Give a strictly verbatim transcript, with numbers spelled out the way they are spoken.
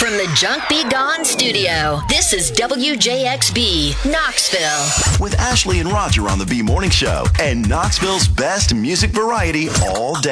From the Junk Be Gone studio, this is W J X B, Knoxville. With Ashley and Roger on the B Morning Show and Knoxville's best music variety all day.